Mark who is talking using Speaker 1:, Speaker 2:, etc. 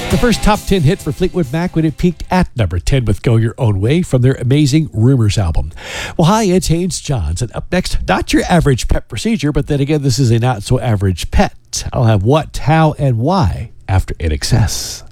Speaker 1: The first top 10 hit for Fleetwood Mac when it peaked at number 10 with Go Your Own Way from their amazing Rumors album. Well, hi, it's Haynes Johns, and up next, not your average pet procedure, but then again, this is a not so average pet. I'll have what, how, and why after INXS.